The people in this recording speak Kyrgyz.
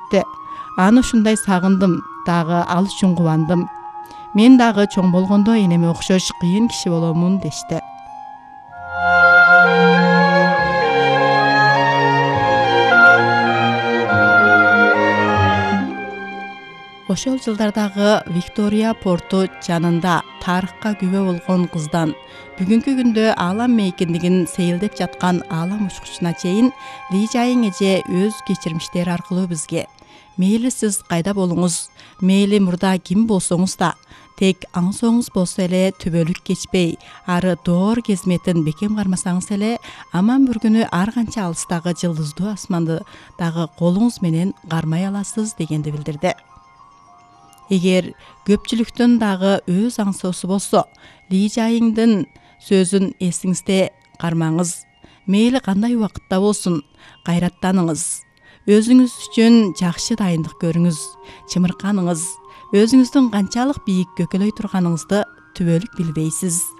кетти. Аны ушундай сагындым, дагы ал үчүн кубандым. Мен дагы чоң болгондо энеме окшош кыйын киши боломун дешти. Ошол жылдардагы Виктория порту жанында тарыхка күбө болгон кыздан бүгүнкү күндө аалам мейкиндигин сейилдеп жаткан аалам учкучуна чейин Ли Жайың эже өз кечирмиштери аркылуу бизге мейли сиз кайда болуңуз, мейли мурда ким болсоңуз да, тек аң соңуз болсо эле түбөлүк кечпей, ары доор кезметин бекем кармасаңыз эле аман бир күнү ар канча алыстагы жылдыздуу асманды дагы колуңуз менен кармай аласыз дегенди билдирди. Эгер көпчүлүктүн дагы өз аңсоосу болсо, Ли Жайыңдын сөзүн эсиңизде кармаңыз. Мейли кандай убакытта болсун, кайраттаныңыз. Өзүңүз үчүн жакшы дайындык көрүңүз, чымырканыңыз. Өзүңүздүн канчалык бийик көкөлөй турганыңызды түбөлүк билбейсиз.